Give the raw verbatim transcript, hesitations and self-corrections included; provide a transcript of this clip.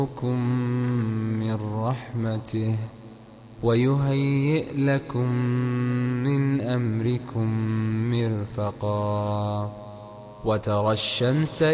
من رحمته ويهيئ لكم من أمركم مرفقا وترى الشمس